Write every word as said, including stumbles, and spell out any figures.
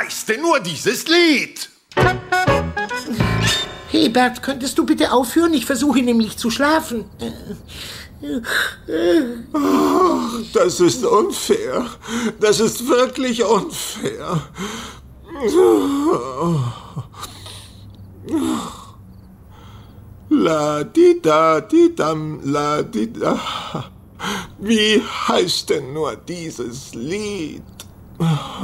heißt denn nur dieses Lied? Hebert, könntest du bitte aufhören? Ich versuche nämlich zu schlafen. Das ist unfair. Das ist wirklich unfair. La di da di dam la di da. Wie heißt denn nur dieses Lied?